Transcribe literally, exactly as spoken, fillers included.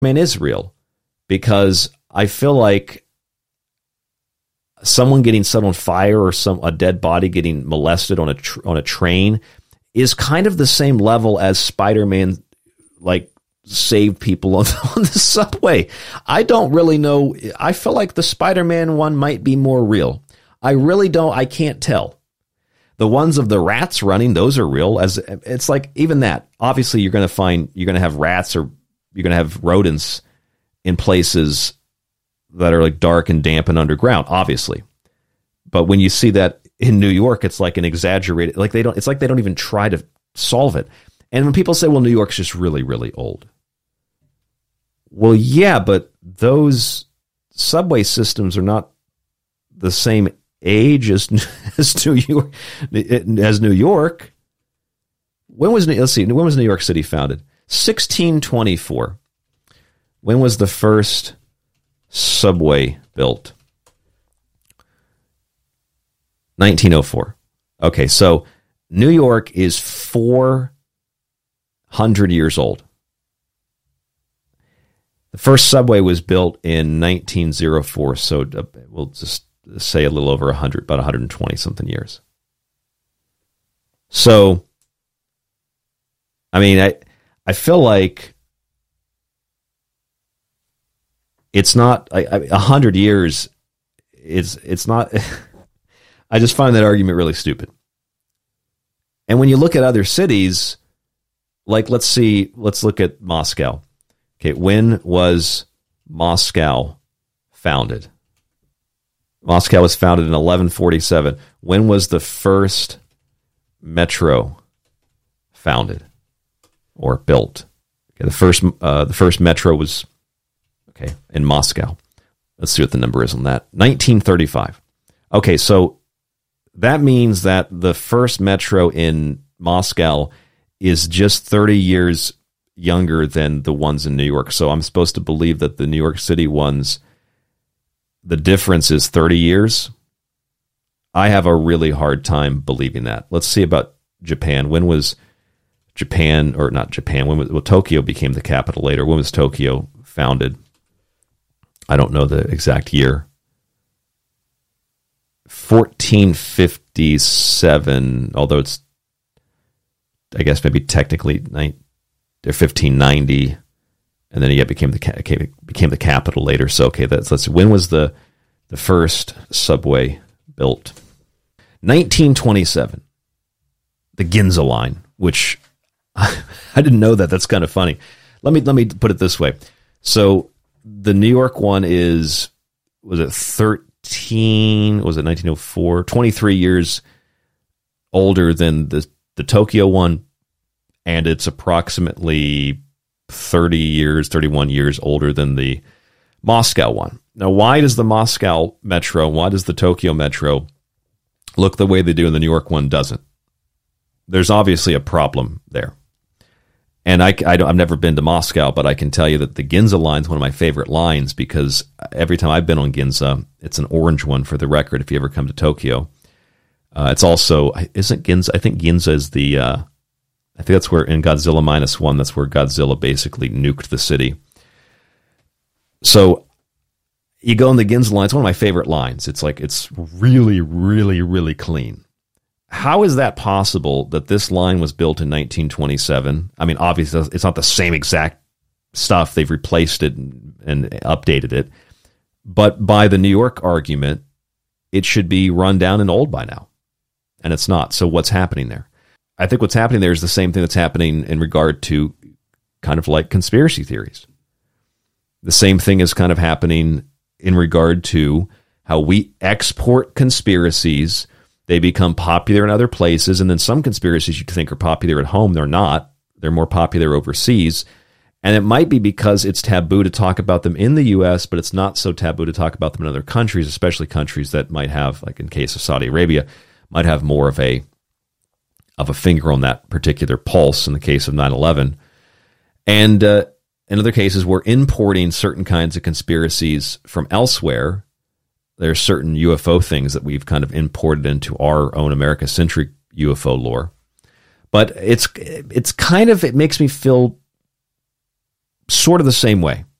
Man is real because I feel like someone getting set on fire or some a dead body getting molested on a tr- on a train is kind of the same level as Spider-Man, like, save people on, on the subway. I don't really know. I feel like the Spider-Man one might be more real. I really don't. I can't tell. The ones of the rats running, those are real. As it's like even that. Obviously, you're going to find you're going to have rats or you're going to have rodents in places that are like dark and damp and underground. Obviously, but when you see that in New York, it's like an exaggerated. Like they don't. It's like they don't even try to solve it. And when people say, "Well, New York's just really, really old," well, yeah, but those subway systems are not the same age as as New York. As New York, when was let's see, when was New York City founded? sixteen twenty-four. When was the first subway built? nineteen oh four. Okay, so New York is four hundred years old. The first subway was built in nineteen oh four, so we'll just say a little over one hundred, about one hundred twenty something years. So, I mean, I I feel like it's not I, I, one hundred years. It's it's not. I just find that argument really stupid. And when you look at other cities, like let's see, let's look at Moscow. Okay, when was Moscow founded? Moscow was founded in eleven forty-seven. When was the first metro founded or built? Okay, the first uh, the first metro was okay in Moscow. Let's see what the number is on that. nineteen thirty-five. Okay, so that means that the first metro in Moscow is just thirty years younger than the ones in New York. So I'm supposed to believe that the New York City ones, the difference is thirty years. I have a really hard time believing that. Let's see about Japan. When was Japan, or not Japan, when was, well, Tokyo became the capital later. When was Tokyo founded? I don't know the exact year. fourteen fifty-seven, although it's, I guess maybe technically fifteen ninety, and then it became the became the capital later. So okay, that's let's see, when was the the first subway built? nineteen twenty-seven, the Ginza line, which I didn't know that. That's kind of funny. Let me let me put it this way. So the New York one is, was it thirteen? Was it nineteen oh four? twenty-three years older than the the Tokyo one, and it's approximately thirty years, thirty-one years older than the Moscow one. Now, why does the Moscow metro, why does the Tokyo metro look the way they do and the New York one doesn't? There's obviously a problem there. And I, I don't, I've never been to Moscow, but I can tell you that the Ginza line is one of my favorite lines, because every time I've been on Ginza, it's an orange one for the record if you ever come to Tokyo. Uh, it's also, isn't Ginza, I think Ginza is the, uh, I think that's where, in Godzilla Minus One, that's where Godzilla basically nuked the city. So you go in the Ginza line, it's one of my favorite lines. It's like, it's really, really, really clean. How is that possible that this line was built in nineteen twenty-seven? I mean, obviously, it's not the same exact stuff. They've replaced it and, and updated it. But by the New York argument, it should be run down and old by now. And it's not. So what's happening there? I think what's happening there is the same thing that's happening in regard to kind of like conspiracy theories. The same thing is kind of happening in regard to how we export conspiracies. They become popular in other places, and then some conspiracies you think are popular at home, they're not. They're more popular overseas. And it might be because it's taboo to talk about them in the U S, but it's not so taboo to talk about them in other countries, especially countries that might have, like in case of Saudi Arabia, might have more of a of a finger on that particular pulse in the case of nine eleven. And uh, in other cases, we're importing certain kinds of conspiracies from elsewhere. There's certain U F O things that we've kind of imported into our own America-centric U F O lore. But it's it's kind of, it makes me feel sort of the same way.